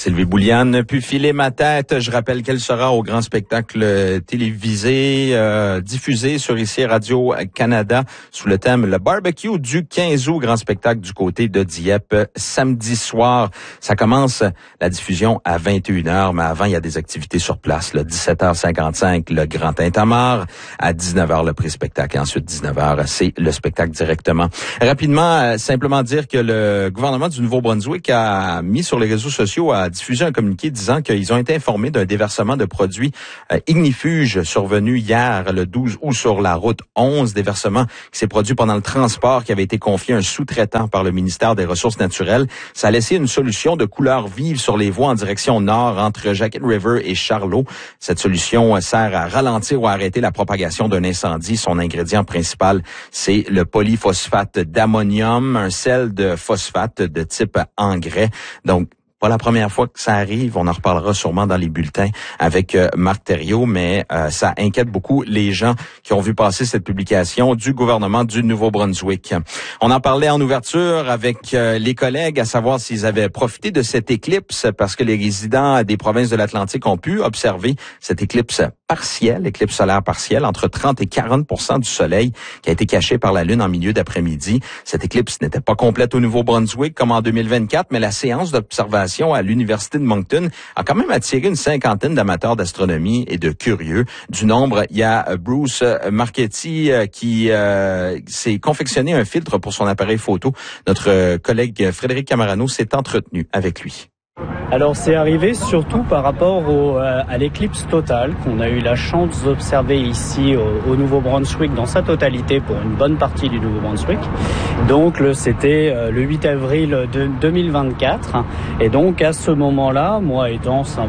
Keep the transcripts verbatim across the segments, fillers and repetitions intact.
Sylvie Bouliane n'a pu filer ma tête. Je rappelle qu'elle sera au grand spectacle télévisé euh, diffusé sur ici Radio-Canada sous le thème Le barbecue du quinze août, grand spectacle du côté de Dieppe samedi soir. Ça commence la diffusion à vingt et une heures, mais avant, il y a des activités sur place. Là, dix-sept heures cinquante-cinq, le Grand Tintamarre. À dix-neuf heures, le pré-spectacle. Et ensuite, dix-neuf heures, c'est le spectacle directement. Rapidement, euh, simplement dire que le gouvernement du Nouveau-Brunswick a mis sur les réseaux sociaux, a diffusé un communiqué disant qu'ils ont été informés d'un déversement de produits euh, ignifuges survenu hier, le douze août, sur la route onze. Déversement qui s'est produit pendant le transport qui avait été confié à un sous-traitant par le ministère des Ressources naturelles. Ça a laissé une solution de couleur vive sur les voies en direction nord entre Jacket River et Charlot. Cette solution sert à ralentir ou à arrêter la propagation d'un incendie. Son ingrédient principal, c'est le polyphosphate d'ammonium, un sel de phosphate de type engrais. Donc, pas la première fois que ça arrive, on en reparlera sûrement dans les bulletins avec euh, Marc Thériault, mais euh, ça inquiète beaucoup les gens qui ont vu passer cette publication du gouvernement du Nouveau-Brunswick. On en parlait en ouverture avec euh, les collègues, à savoir s'ils avaient profité de cette éclipse, parce que les résidents des provinces de l'Atlantique ont pu observer cette éclipse partielle, éclipse solaire partielle, entre trente et quarante pour cent du soleil qui a été caché par la Lune en milieu d'après-midi. Cette éclipse n'était pas complète au Nouveau-Brunswick comme en deux mille vingt-quatre, mais la séance d'observation à l'Université de Moncton a quand même attiré une cinquantaine d'amateurs d'astronomie et de curieux. Du nombre, il y a Bruce Marchetti qui euh, s'est confectionné un filtre pour son appareil photo. Notre collègue Frédéric Camarano s'est entretenu avec lui. Alors c'est arrivé surtout par rapport au, euh, à l'éclipse totale qu'on a eu la chance d'observer ici au, au Nouveau-Brunswick dans sa totalité pour une bonne partie du Nouveau-Brunswick. Donc le, c'était euh, le huit avril de deux mille vingt-quatre et donc à ce moment-là, moi étant un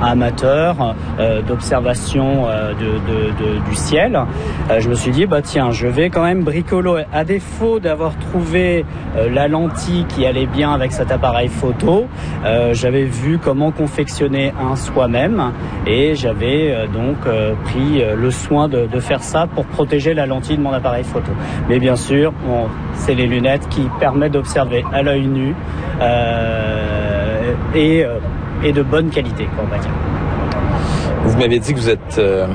amateur euh, d'observation euh, de, de, de, du ciel, euh, je me suis dit bah tiens, je vais quand même bricoler. À défaut d'avoir trouvé euh, la lentille qui allait bien avec cet appareil photo, euh, j'avais vu comment confectionner un soi-même et j'avais euh, donc euh, pris euh, le soin de, de faire ça pour protéger la lentille de mon appareil photo. Mais bien sûr, bon, c'est les lunettes qui permettent d'observer à l'œil nu euh, et euh, et de bonne qualité, on va dire. Vous m'avez dit que vous êtes euh,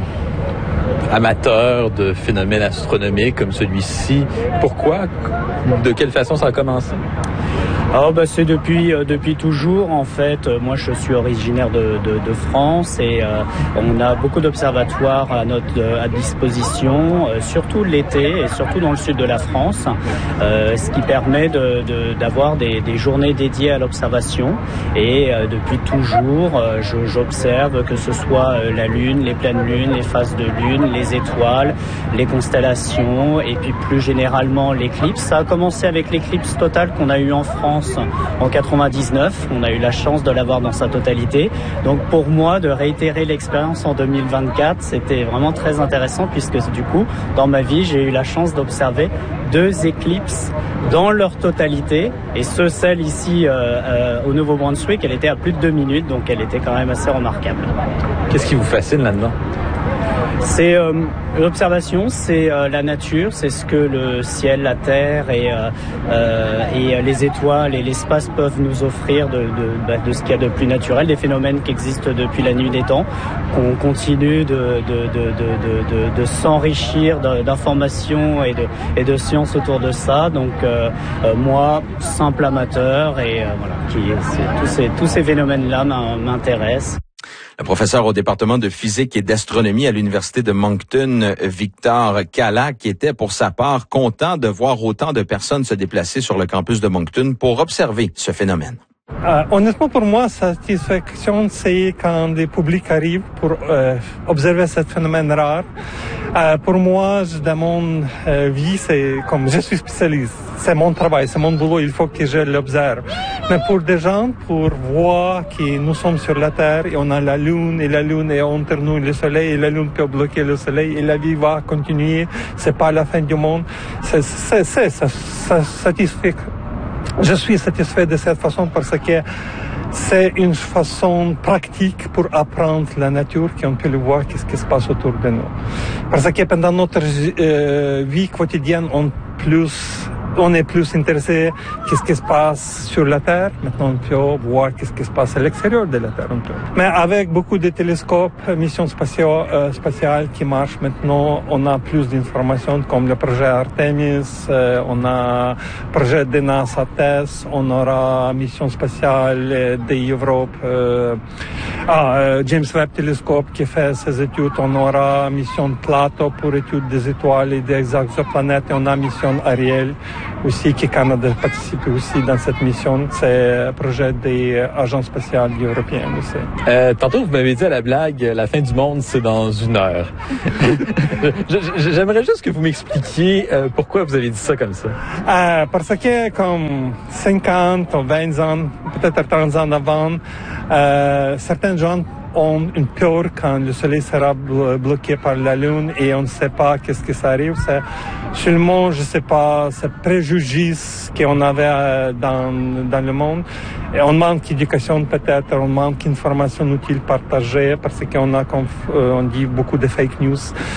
amateur de phénomènes astronomiques comme celui-ci. Pourquoi? De quelle façon ça a commencé? Oh bah c'est depuis euh, depuis toujours en fait. Euh, moi je suis originaire de de, de France et euh, on a beaucoup d'observatoires à notre euh, à disposition, euh, surtout l'été et surtout dans le sud de la France, euh, ce qui permet de, de d'avoir des des journées dédiées à l'observation et euh, depuis toujours euh, je, j'observe que ce soit euh, la lune, les pleines lunes, les phases de lune, les étoiles, les constellations et puis plus généralement l'éclipse. Ça a commencé avec l'éclipse totale qu'on a eu en France en quatre-vingt-dix-neuf, on a eu la chance de l'avoir dans sa totalité. Donc pour moi, de réitérer l'expérience en deux mille vingt-quatre, c'était vraiment très intéressant puisque du coup, dans ma vie, j'ai eu la chance d'observer deux éclipses dans leur totalité. Et ce, celle ici euh, euh, au Nouveau-Brunswick, elle était à plus de deux minutes, donc elle était quand même assez remarquable. Qu'est-ce qui vous fascine là-dedans? C'est euh, l'observation, c'est euh, la nature, c'est ce que le ciel, la terre et, euh, euh, et les étoiles et l'espace peuvent nous offrir de, de, bah, de ce qu'il y a de plus naturel, des phénomènes qui existent depuis la nuit des temps, qu'on continue de, de, de, de, de, de s'enrichir d'informations et de, et de sciences autour de ça. Donc euh, euh, moi, simple amateur, et euh, voilà, qui, c'est, tous, ces, tous ces phénomènes-là m'intéressent. Le professeur au département de physique et d'astronomie à l'Université de Moncton, Victor Kala, qui était pour sa part content de voir autant de personnes se déplacer sur le campus de Moncton pour observer ce phénomène. Euh, honnêtement, pour moi, satisfaction, c'est quand des publics arrivent pour euh, observer ce phénomène rare. Euh, pour moi, dans mon euh, vie, c'est comme je suis spécialiste. C'est mon travail, c'est mon boulot, il faut que je l'observe. Mais pour des gens, pour voir que nous sommes sur la Terre et on a la Lune, et la Lune est entre nous le Soleil, et la Lune peut bloquer le Soleil, et la vie va continuer, c'est pas la fin du monde. C'est, c'est, c'est, ça, ça satisfait. Je suis satisfait de cette façon parce que c'est une façon pratique pour apprendre la nature, qu'on peut le voir, qu'est-ce qui se passe autour de nous. Parce que pendant notre euh, vie quotidienne, on plus on est plus intéressé qu'est-ce qui se passe sur la Terre. Maintenant, on peut voir qu'est-ce qui se passe à l'extérieur de la Terre. Mais avec beaucoup de télescopes, missions spatiales, euh, spatiales qui marchent maintenant, on a plus d'informations comme le projet Artemis, euh, on a le projet de NASA TESS, on aura mission spatiale d'Europe, euh, ah, euh, James Webb Telescope qui fait ses études, on aura mission Plato pour études des étoiles et des exoplanètes, et on a mission Ariel aussi, qui Canada participe aussi dans cette mission. C'est un projet des agences spatiales européennes aussi. Euh, tantôt, vous m'avez dit à la blague, la fin du monde, c'est dans une heure. J'aimerais juste que vous m'expliquiez euh, pourquoi vous avez dit ça comme ça. Euh, parce que comme cinquante ou vingt ans, peut-être trente ans avant, euh, certains gens ont une peur quand le soleil sera blo- bloqué par la lune et on ne sait pas qu'est-ce que ça arrive. C'est seulement, je sais pas, ce préjugés qu'on avait euh, dans, dans le monde. Et on manque d'éducation peut-être, on manque d'informations utiles partagées parce qu'on a, comme euh, on dit, beaucoup de fake news.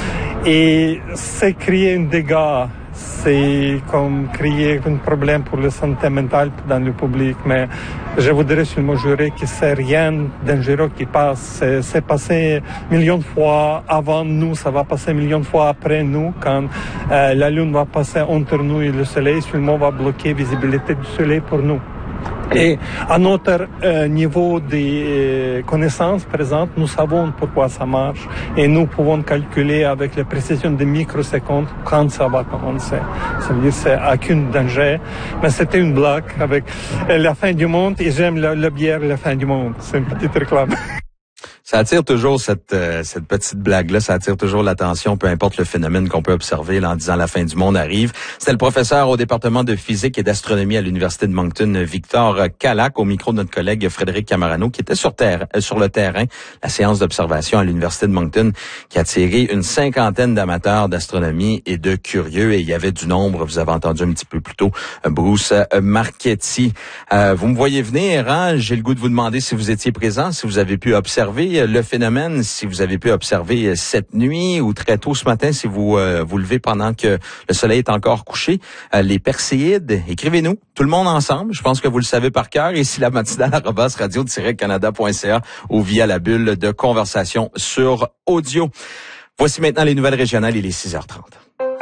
Et c'est créer un dégât. C'est comme créer un problème pour la santé mentale dans le public, mais je voudrais seulement jurer que c'est rien de dangereux qui passe. C'est, c'est passé millions de fois avant nous, ça va passer millions de fois après nous, quand euh, la Lune va passer entre nous et le Soleil, seulement va bloquer la visibilité du Soleil pour nous. Et à notre euh, niveau de euh, connaissances présentes, nous savons pourquoi ça marche et nous pouvons calculer avec la précision de microsecondes quand ça va commencer. Ça veut dire que c'est aucun danger, mais c'était une blague avec euh, la fin du monde et j'aime la, la bière la fin du monde. C'est une petite réclame. Ça attire toujours cette euh, cette petite blague-là, ça attire toujours l'attention, peu importe le phénomène qu'on peut observer là, en disant la fin du monde arrive. C'était le professeur au département de physique et d'astronomie à l'Université de Moncton, Victor Calac, au micro de notre collègue Frédéric Camarano, qui était sur terre, euh, sur le terrain, la séance d'observation à l'Université de Moncton, qui a attiré une cinquantaine d'amateurs d'astronomie et de curieux, et il y avait du nombre, vous avez entendu un petit peu plus tôt, Bruce Marchetti. Euh, vous me voyez venir, hein? J'ai le goût de vous demander si vous étiez présent, si vous avez pu observer le phénomène, si vous avez pu observer cette nuit ou très tôt ce matin, si vous euh, vous levez pendant que le soleil est encore couché. Euh, les Perséides, écrivez-nous, tout le monde ensemble. Je pense que vous le savez par cœur. Ici la matinale arobase radio tiret canada point c a ou via la bulle de conversation sur audio. Voici maintenant les nouvelles régionales, il est six heures trente.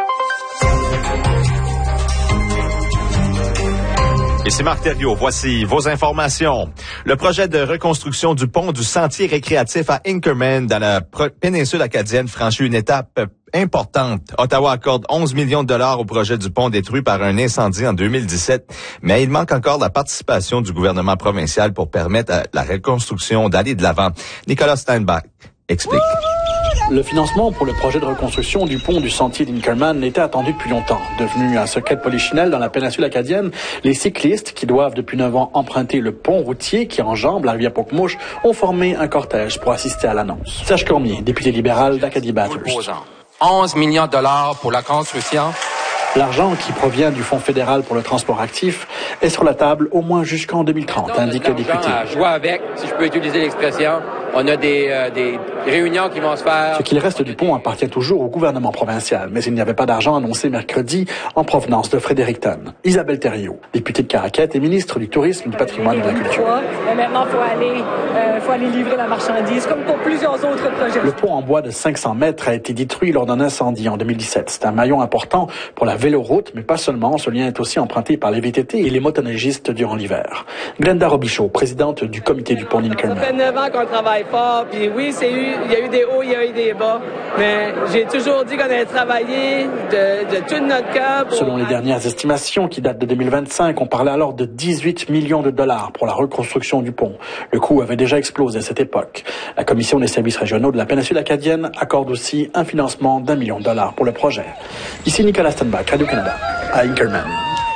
Ici Marc Thériault, voici vos informations. Le projet de reconstruction du pont du sentier récréatif à Inkerman dans la péninsule acadienne franchit une étape importante. Ottawa accorde onze millions de dollars au projet du pont détruit par un incendie en deux mille dix-sept, mais il manque encore la participation du gouvernement provincial pour permettre à la reconstruction d'aller de l'avant. Nicolas Steinbach explique. Le financement pour le projet de reconstruction du pont du sentier d'Inkerman était attendu depuis longtemps. Devenu un secret de polichinelle dans la péninsule acadienne, les cyclistes qui doivent depuis neuf ans emprunter le pont routier qui enjambe la rivière Pocmouche ont formé un cortège pour assister à l'annonce. Serge Cormier, député libéral d'Acadie Bathurst. onze millions de dollars pour la construction. L'argent qui provient du Fonds fédéral pour le transport actif est sur la table au moins jusqu'en deux mille trente, indique le député. Jouer avec, si je peux utiliser l'expression. On a des, euh, des réunions qui vont se faire. Ce qu'il reste du pont appartient toujours au gouvernement provincial, mais il n'y avait pas d'argent annoncé mercredi en provenance de Fredericton. Isabelle Thériault, députée de Caraquette et ministre du Tourisme, du Patrimoine et de la Culture. Mais maintenant, il faut aller, euh, faut aller livrer la marchandise, comme pour plusieurs autres projets. Le pont en bois de cinq cents mètres a été détruit lors d'un incendie en deux mille dix-sept. C'est un maillon important pour la véloroute, mais pas seulement. Ce lien est aussi emprunté par les V T T et les motoneigistes durant l'hiver. Glenda Robichaud, présidente du comité du pont d'Inkerman. Ça fait neuf ans qu'on travaille fort, puis oui, c'est eu, il y a eu des hauts, il y a eu des bas, mais j'ai toujours dit qu'on allait travailler de, de tout notre cœur. Pour... Selon les dernières estimations qui datent de deux mille vingt-cinq, on parlait alors de dix-huit millions de dollars pour la reconstruction du pont. Le coût avait déjà explosé à cette époque. La Commission des services régionaux de la péninsule acadienne accorde aussi un financement d'un million de dollars pour le projet. Ici Nicolas Steinbach, Radio-Canada, à Inkerman.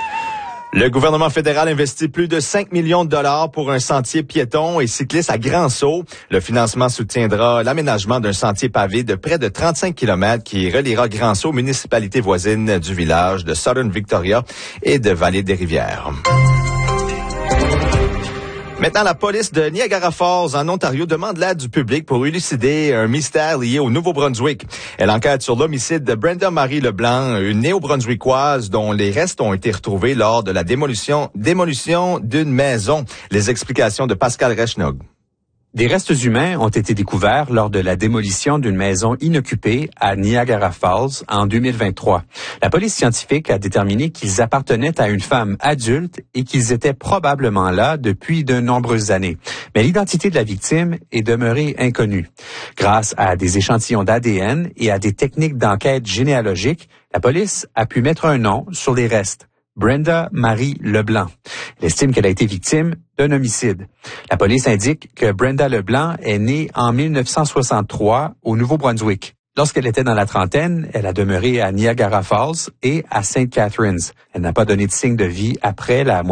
Le gouvernement fédéral investit plus de cinq millions de dollars pour un sentier piéton et cycliste à Grand-Sault. Le financement soutiendra l'aménagement d'un sentier pavé de près de trente-cinq kilomètres qui reliera Grand-Sault aux municipalités voisines du village de Southern Victoria et de Vallée-des-Rivières. Maintenant, la police de Niagara Falls, en Ontario, demande l'aide du public pour élucider un mystère lié au Nouveau-Brunswick. Elle enquête sur l'homicide de Brenda Marie Leblanc, une néo-brunswickoise dont les restes ont été retrouvés lors de la démolition, démolition d'une maison. Les explications de Pascal Rechnog. Des restes humains ont été découverts lors de la démolition d'une maison inoccupée à Niagara Falls en deux mille vingt-trois. La police scientifique a déterminé qu'ils appartenaient à une femme adulte et qu'ils étaient probablement là depuis de nombreuses années. Mais l'identité de la victime est demeurée inconnue. Grâce à des échantillons d'A D N et à des techniques d'enquête généalogique, la police a pu mettre un nom sur les restes. Brenda Marie Leblanc. Elle estime qu'elle a été victime d'un homicide. La police indique que Brenda Leblanc est née en mille neuf cent soixante-trois au Nouveau-Brunswick. Lorsqu'elle était dans la trentaine, elle a demeuré à Niagara Falls et à Saint Catharines. Elle n'a pas donné de signe de vie après la